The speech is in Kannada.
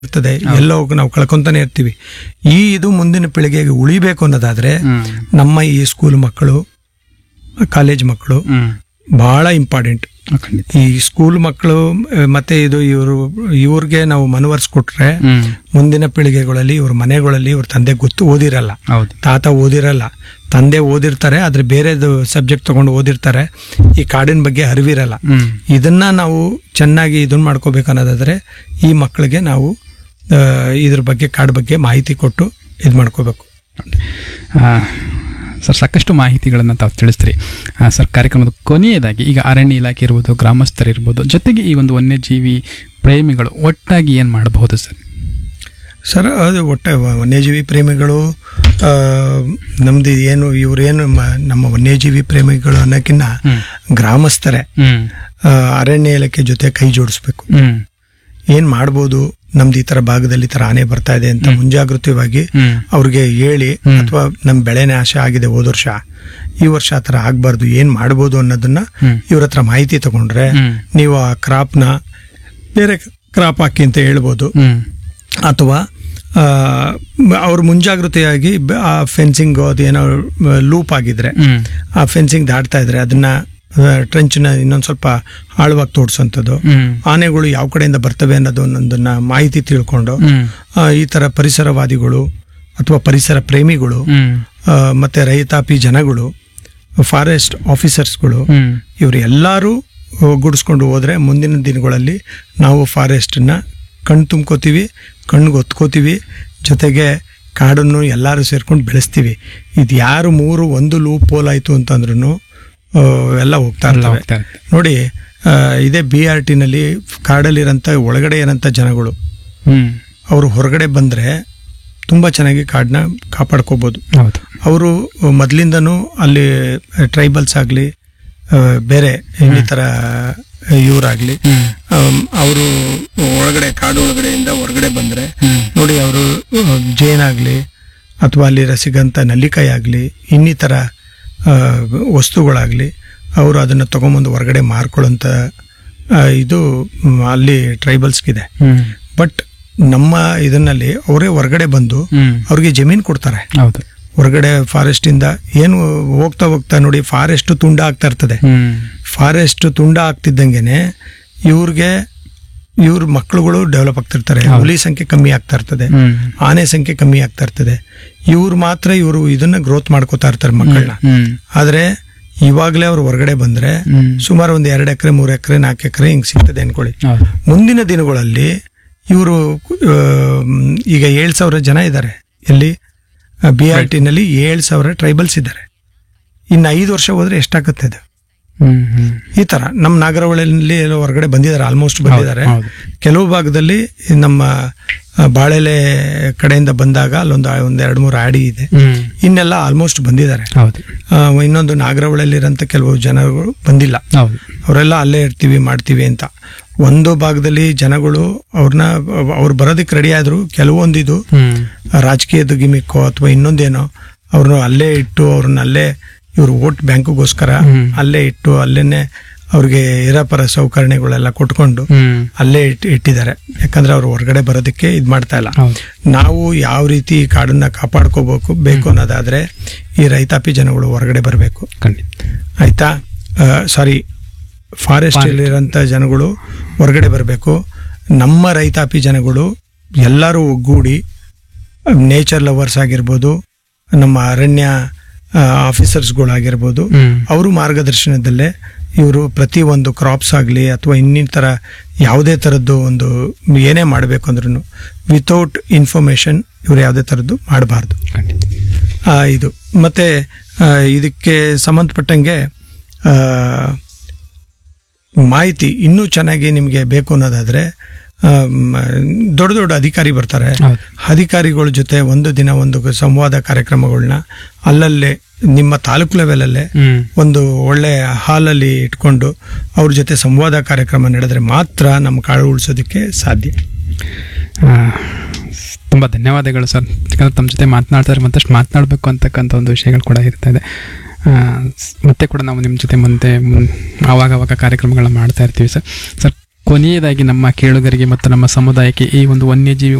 ಇರ್ತದೆ, ಎಲ್ಲೋ ನಾವು ಕಳ್ಕೊಂತಾನೆ ಇರ್ತೀವಿ. ಇದು ಮುಂದಿನ ಪೀಳಿಗೆಗೆ ಉಳಿಬೇಕು ಅನ್ನೋದಾದ್ರೆ ನಮ್ಮ ಈ ಸ್ಕೂಲ್ ಮಕ್ಕಳು, ಕಾಲೇಜ್ ಮಕ್ಕಳು ಬಹಳ ಇಂಪಾರ್ಟೆಂಟ್. ಈ ಸ್ಕೂಲ್ ಮಕ್ಕಳು ಮತ್ತೆ ಇವ್ರಿಗೆ ನಾವು ಮನವರಿಸ್ಕೊಟ್ರೆ ಮುಂದಿನ ಪೀಳಿಗೆಗಳಲ್ಲಿ ಇವ್ರ ಮನೆಗಳಲ್ಲಿ ಇವ್ರ ತಂದೆ ಓದಿರಲ್ಲ, ತಾತ ಓದಿರಲ್ಲ, ತಂದೆ ಓದಿರ್ತಾರೆ, ಆದ್ರೆ ಬೇರೆದು ಸಬ್ಜೆಕ್ಟ್ ತಗೊಂಡು ಓದಿರ್ತಾರೆ, ಈ ಕಾಡಿನ ಬಗ್ಗೆ ಅರಿವಿರಲ್ಲ. ಇದನ್ನ ನಾವು ಚೆನ್ನಾಗಿ ಇದನ್ನ ಮಾಡ್ಕೋಬೇಕು ಅನ್ನೋದಾದ್ರೆ ಈ ಮಕ್ಕಳಿಗೆ ನಾವು ಇದ್ರ ಬಗ್ಗೆ ಕಾಡು ಬಗ್ಗೆ ಮಾಹಿತಿ ಕೊಟ್ಟು ಇದು ಮಾಡ್ಕೋಬೇಕು. ಸರ್, ಸಾಕಷ್ಟು ಮಾಹಿತಿಗಳನ್ನು ತಾವು ತಿಳಿಸ್ತೀರಿ. ಸರ್, ಕಾರ್ಯಕ್ರಮದ ಕೊನೆಯದಾಗಿ ಈಗ ಅರಣ್ಯ ಇಲಾಖೆ ಇರ್ಬೋದು, ಗ್ರಾಮಸ್ಥರಿರ್ಬೋದು, ಜೊತೆಗೆ ಈ ಒಂದು ವನ್ಯಜೀವಿ ಪ್ರೇಮಿಗಳು ಒಟ್ಟಾಗಿ ಏನು ಮಾಡಬಹುದು ಸರ್? ಸರ್, ಅದು ವನ್ಯಜೀವಿ ಪ್ರೇಮಿಗಳು ನಮ್ದು ಇವರೇನು ನಮ್ಮ ವನ್ಯಜೀವಿ ಪ್ರೇಮಿಗಳು ಅನ್ನೋಕ್ಕಿಂತ ಗ್ರಾಮಸ್ಥರೇ ಅರಣ್ಯ ಇಲಾಖೆ ಜೊತೆ ಕೈ ಜೋಡಿಸ್ಬೇಕು. ಏನ್ ಮಾಡ್ಬೋದು, ನಮ್ದು ಈ ತರ ಭಾಗದಲ್ಲಿ ಈ ತರ ಆನೆ ಬರ್ತಾ ಇದೆ ಅಂತ ಮುಂಜಾಗೃತವಾಗಿ ಅವ್ರಿಗೆ ಹೇಳಿ, ಅಥವಾ ನಮ್ ಬೆಳೆ ನಾಶ ಆಗಿದೆ ಹೋದ ವರ್ಷ, ಈ ವರ್ಷ ಆ ತರ ಆಗ್ಬಾರ್ದು, ಏನ್ ಮಾಡ್ಬೋದು ಅನ್ನೋದನ್ನ ಇವ್ರ ಹತ್ರ ಮಾಹಿತಿ ತಗೊಂಡ್ರೆ ನೀವು ಆ ಕ್ರಾಪ್ನ ಬೇರೆ ಕ್ರಾಪ್ ಹಾಕಿ ಅಂತ ಹೇಳ್ಬೋದು. ಅಥವಾ ಅವ್ರ ಮುಂಜಾಗೃತೆಯಾಗಿ ಆ ಫೆನ್ಸಿಂಗ್ ಅದೇನೋ ಲೂಪ್ ಆಗಿದ್ರೆ ಆ ಫೆನ್ಸಿಂಗ್ ದಾಟ್ತಾ ಇದ್ರೆ ಅದನ್ನ ಟ್ರೆಂಚ್ನ ಇನ್ನೊಂದ್ ಸ್ವಲ್ಪ ಆಳವಾಗಿ ತೋಡ್ಸೋಂಥದ್ದು, ಆನೆಗಳು ಯಾವ ಕಡೆಯಿಂದ ಬರ್ತವೆ ಅನ್ನೋದು ಒಂದೊಂದನ್ನ ಮಾಹಿತಿ ತಿಳ್ಕೊಂಡು ಈ ತರ ಪರಿಸರವಾದಿಗಳು ಅಥವಾ ಪರಿಸರ ಪ್ರೇಮಿಗಳು ಮತ್ತೆ ರೈತಾಪಿ ಜನಗಳು, ಫಾರೆಸ್ಟ್ ಆಫೀಸರ್ಸ್ಗಳು, ಇವರು ಎಲ್ಲರೂ ಒಗ್ಗೂಡಿಸ್ಕೊಂಡು ಹೋದ್ರೆ ಮುಂದಿನ ದಿನಗಳಲ್ಲಿ ನಾವು ಫಾರೆಸ್ಟ್ನ ಕಣ್ಣು ತುಂಬ್ಕೋತೀವಿ, ಕಣ್ಣಿಗೆ ಒತ್ಕೋತೀವಿ, ಜೊತೆಗೆ ಕಾಡನ್ನು ಎಲ್ಲರೂ ಸೇರ್ಕೊಂಡು ಬೆಳೆಸ್ತೀವಿ. ಇದು ಯಾರು ಒಂದು ಲೂಪ್ ಪೋಲ್ ಆಯ್ತು ಅಂತಂದ್ರೂ ಎಲ್ಲ ಹೋಗ್ತಾ ಇರ್ತವೆ ನೋಡಿ. ಇದೇ BRT ನಲ್ಲಿ ಕಾಡಲ್ಲಿರೋಂಥ ಒಳಗಡೆ ಇರೋಂಥ ಜನಗಳು ಅವರು ಹೊರಗಡೆ ಬಂದ್ರೆ ತುಂಬಾ ಚೆನ್ನಾಗಿ ಕಾಡನ್ನ ಕಾಪಾಡ್ಕೋಬಹುದು. ಅವರು ಮೊದ್ಲಿಂದನೂ ಅಲ್ಲಿ ಟ್ರೈಬಲ್ಸ್ ಆಗ್ಲಿ ಬೇರೆ ಇನ್ನಿತರ ಇವರಾಗ್ಲಿ ಅವರು ಒಳಗಡೆ ಕಾಡು ಒಳಗಡೆಯಿಂದ ಹೊರಗಡೆ ಬಂದ್ರೆ ನೋಡಿ, ಅವರು ಜೇನಾಗ್ಲಿ ಅಥವಾ ಅಲ್ಲಿ ಸಿಗಂತ ನಲ್ಲಿಕಾಯಿ ಆಗ್ಲಿ ಇನ್ನಿತರ ವಸ್ತುಗಳಾಗ್ಲಿ ಅವರು ಅದನ್ನ ತಗೊಂಬಂದು ಹೊರಗಡೆ ಮಾರ್ಕೊಳ್ಳೋಂತ ಇದು ಅಲ್ಲಿ ಟ್ರೈಬಲ್ಸ್ಗಿದೆ. ಬಟ್ ನಮ್ಮ ಇದನ್ನಲ್ಲಿ ಅವರೇ ಹೊರಗಡೆ ಬಂದು ಅವ್ರಿಗೆ ಜಮೀನ್ ಕೊಡ್ತಾರೆ. ಹೊರಗಡೆ ಫಾರೆಸ್ಟ್ ಇಂದ ಏನು ಹೋಗ್ತಾ ಹೋಗ್ತಾ ನೋಡಿ ಫಾರೆಸ್ಟ್ ತುಂಡ ಆಗ್ತಾ ಇರ್ತದೆ. ಫಾರೆಸ್ಟ್ ತುಂಡ ಆಗ್ತಿದ್ದಂಗೆನೆ ಇವ್ರ ಮಕ್ಕಳುಗಳು ಡೆವಲಪ್ ಆಗ್ತಿರ್ತಾರೆ, ಹುಲಿ ಸಂಖ್ಯೆ ಕಮ್ಮಿ ಆಗ್ತಾ ಇರ್ತದೆ, ಆನೆ ಸಂಖ್ಯೆ ಕಮ್ಮಿ ಆಗ್ತಾ ಇರ್ತದೆ. ಇವರು ಇದನ್ನ ಗ್ರೋತ್ ಮಾಡ್ಕೋತಾ ಇರ್ತಾರೆ ಮಕ್ಕಳನ್ನ. ಆದ್ರೆ ಇವಾಗ್ಲೇ ಅವ್ರು ಹೊರಗಡೆ ಬಂದ್ರೆ ಸುಮಾರು 2 ಎಕರೆ 3 ಎಕರೆ 4 ಎಕರೆ ಹಿಂಗ್ ಸಿಗ್ತದೆ ಅನ್ಕೊಳ್ಳಿ. ಮುಂದಿನ ದಿನಗಳಲ್ಲಿ ಇವರು ಈಗ 7,000 ಜನ ಇದ್ದಾರೆ. ಎಲ್ಲಿ BRT ನಲ್ಲಿ 7,000 ಟ್ರೈಬಲ್ಸ್ ಇದ್ದಾರೆ. ಇನ್ನು 5 ವರ್ಷ ಹೋದ್ರೆ ಎಷ್ಟಾಗುತ್ತೆ ಅದು? ಈ ತರ ನಮ್ಮ ನಾಗರಹೊಳೆಯಲ್ಲಿ ಹೊರಗಡೆ ಬಂದಿದ್ದಾರೆ, ಆಲ್ಮೋಸ್ಟ್ ಬಂದಿದ್ದಾರೆ. ಕೆಲವು ಭಾಗದಲ್ಲಿ ನಮ್ಮ ಬಾಳೆಲೆ ಕಡೆಯಿಂದ ಬಂದಾಗ ಅಲ್ಲೊಂದು 2-3 ಆಡಿ ಇದೆ, ಇನ್ನೆಲ್ಲ ಆಲ್ಮೋಸ್ಟ್ ಬಂದಿದ್ದಾರೆ. ಇನ್ನೊಂದು ನಾಗರಹೊಳೆಯಲ್ಲಿ ಇರೋಂಥ ಕೆಲವು ಜನಗಳು ಬಂದಿಲ್ಲ, ಅವರೆಲ್ಲ ಅಲ್ಲೇ ಇರ್ತೀವಿ ಮಾಡ್ತೀವಿ ಅಂತ. ಒಂದು ಭಾಗದಲ್ಲಿ ಜನಗಳು ಅವ್ರು ಬರೋದಕ್ಕೆ ರೆಡಿ ಆದ್ರು, ಕೆಲವೊಂದು ಇದು ರಾಜಕೀಯದ ಗಿಮಿಕ್ಕೋ ಅಥವಾ ಇನ್ನೊಂದೇನೋ ಅವ್ರನ್ನ ಅಲ್ಲೇ ಇಟ್ಟು ಅವ್ರನ್ನ ಅಲ್ಲೇ ಇವರು ವೋಟ್ ಬ್ಯಾಂಕ್ಗೋಸ್ಕರ ಅಲ್ಲೇ ಇಟ್ಟು ಅಲ್ಲೇನೆ ಅವ್ರಿಗೆ ಇರಪರ ಸೌಕರ್ಯಗಳೆಲ್ಲ ಕೊಟ್ಕೊಂಡು ಅಲ್ಲೇ ಇಟ್ಟಿದ್ದಾರೆ. ಯಾಕಂದ್ರೆ ಅವ್ರು ಹೊರಗಡೆ ಬರೋದಕ್ಕೆ ಇದ್ ಮಾಡ್ತಾ ಇಲ್ಲ. ನಾವು ಯಾವ ರೀತಿ ಕಾಡನ್ನ ಕಾಪಾಡ್ಕೋಬೇಕು ಅನ್ನೋದಾದ್ರೆ ಈ ರೈತಾಪಿ ಜನಗಳು ಹೊರಗಡೆ ಬರಬೇಕು, ಆಯ್ತಾ? ಫಾರೆಸ್ಟ್ ಇರೋಂಥ ಜನಗಳು ಹೊರಗಡೆ ಬರಬೇಕು. ನಮ್ಮ ರೈತಾಪಿ ಜನಗಳು ಎಲ್ಲರೂ ಒಗ್ಗೂಡಿ, ನೇಚರ್ ಲವರ್ಸ್ ಆಗಿರ್ಬೋದು, ನಮ್ಮ ಅರಣ್ಯ ಆಫೀಸರ್ಸ್ಗಳಾಗಿರ್ಬೋದು, ಅವರು ಮಾರ್ಗದರ್ಶನದಲ್ಲೇ ಇವರು ಪ್ರತಿ ಒಂದು ಕ್ರಾಪ್ಸ್ ಆಗಲಿ ಅಥವಾ ಇನ್ನಿತರ ಯಾವುದೇ ಥರದ್ದು ಒಂದು ಏನೇ ಮಾಡಬೇಕು ಅಂದ್ರೂ ವಿತೌಟ್ ಇನ್ಫಾರ್ಮೇಶನ್ ಇವರು ಯಾವುದೇ ಥರದ್ದು ಮಾಡಬಾರ್ದು. ಇದು ಮತ್ತೆ ಇದಕ್ಕೆ ಸಂಬಂಧಪಟ್ಟಂಗೆ ಮಾಹಿತಿ ಇನ್ನೂ ಚೆನ್ನಾಗಿ ನಿಮಗೆ ಬೇಕು ಅನ್ನೋದಾದ್ರೆ ದೊಡ್ಡ ದೊಡ್ಡ ಅಧಿಕಾರಿ ಬರ್ತಾರೆ. ಅಧಿಕಾರಿಗಳ ಜೊತೆ ಒಂದು ದಿನ ಒಂದು ಸಂವಾದ ಕಾರ್ಯಕ್ರಮಗಳನ್ನ ಅಲ್ಲಲ್ಲೇ ನಿಮ್ಮ ತಾಲೂಕು ಲೆವೆಲಲ್ಲೇ ಒಂದು ಒಳ್ಳೆ ಹಾಲಲ್ಲಿ ಇಟ್ಕೊಂಡು ಅವ್ರ ಜೊತೆ ಸಂವಾದ ಕಾರ್ಯಕ್ರಮ ನಡೆದ್ರೆ ಮಾತ್ರ ನಮ್ಮ ಕಾಡು ಉಳಿಸೋದಕ್ಕೆ ಸಾಧ್ಯ. ತುಂಬ ಧನ್ಯವಾದಗಳು ಸರ್. ಯಾಕಂದ್ರೆ ತಮ್ಮ ಜೊತೆ ಮಾತನಾಡ್ತಾರೆ ಮತ್ತಷ್ಟು ಮಾತನಾಡಬೇಕು ಅಂತಕ್ಕಂಥ ಒಂದು ವಿಷಯಗಳು ಕೂಡ ಇರ್ತಾ ಇದೆ. ಮತ್ತೆ ಕೂಡ ನಾವು ನಿಮ್ಮ ಜೊತೆ ಮುಂದೆ ಆವಾಗ ಕಾರ್ಯಕ್ರಮಗಳನ್ನ ಮಾಡ್ತಾ ಇರ್ತೀವಿ ಸರ್. ಕೊನೆಯದಾಗಿ ನಮ್ಮ ಕೇಳುಗರಿಗೆ ಮತ್ತು ನಮ್ಮ ಸಮುದಾಯಕ್ಕೆ ಈ ಒಂದು ವನ್ಯಜೀವಿ